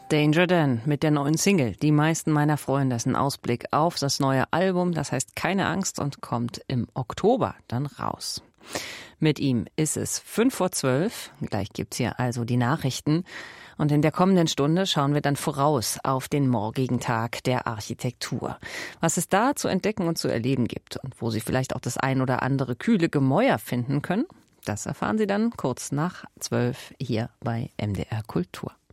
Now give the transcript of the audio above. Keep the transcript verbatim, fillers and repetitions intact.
Danger Dan mit der neuen Single Die meisten meiner Freunde ist ein Ausblick auf das neue Album, das heißt Keine Angst und kommt im Oktober dann raus. Mit ihm ist es fünf vor zwölf, gleich gibt's hier also die Nachrichten und in der kommenden Stunde schauen wir dann voraus auf den morgigen Tag der Architektur. Was es da zu entdecken und zu erleben gibt und wo Sie vielleicht auch das ein oder andere kühle Gemäuer finden können, das erfahren Sie dann kurz nach zwölf hier bei M D R Kultur.